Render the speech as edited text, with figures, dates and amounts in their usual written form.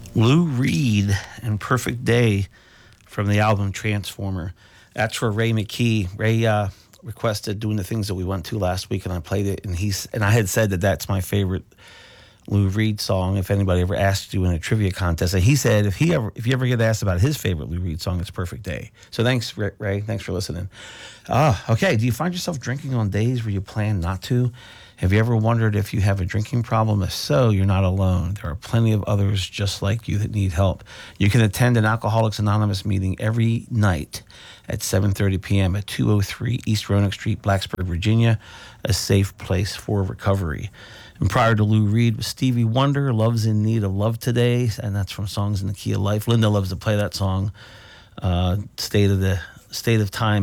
Lou Reed and Perfect Day from the album Transformer. That's for Ray McKee. Ray requested Doing the Things That We Went To last week, and I played it, and I had said that that's my favorite Lou Reed song. If anybody ever asked you in a trivia contest, and he said if you ever get asked about his favorite Lou Reed song, it's Perfect Day. So thanks, Ray. Thanks for listening. Okay. Do you find yourself drinking on days where you plan not to? Have you ever wondered if you have a drinking problem? If so, you're not alone. There are plenty of others just like you that need help. You can attend an Alcoholics Anonymous meeting every night at 7:30 p.m. at 203 East Roanoke Street, Blacksburg, Virginia, a safe place for recovery. And prior to Lou Reed was Stevie Wonder, Love's in Need of Love Today, and that's from Songs in the Key of Life. Linda loves to play that song, State of Time.